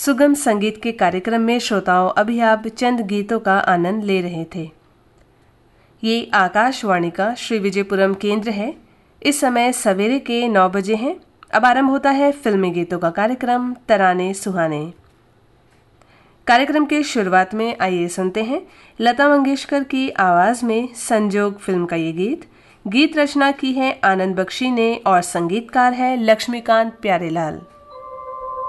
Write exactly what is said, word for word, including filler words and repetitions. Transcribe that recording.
सुगम संगीत के कार्यक्रम में श्रोताओं अभी आप चंद गीतों का आनंद ले रहे थे। ये आकाशवाणी का श्री विजयपुरम केंद्र है। इस समय सवेरे के नौ बजे हैं। अब आरंभ होता है फिल्मी गीतों का कार्यक्रम तराने सुहाने। कार्यक्रम के शुरुआत में आइए सुनते हैं लता मंगेशकर की आवाज में संजोग फिल्म का ये गीत। गीत रचना की है आनंद बख्शी ने और संगीतकार है लक्ष्मीकांत प्यारेलाल।